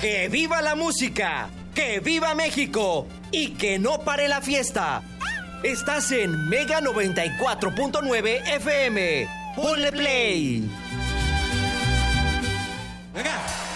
¡Que viva la música! ¡Que viva México! ¡Y que no pare la fiesta! Estás en Mega 94.9 FM. ¡Ponle play! Venga.